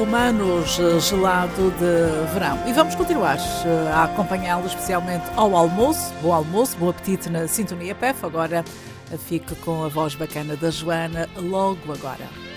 Romanos, gelado de verão. E vamos continuar a acompanhá-lo, especialmente ao almoço. Bom almoço, bom apetite na Sintonia PEF. Agora fique com a voz bacana da Joana, logo agora.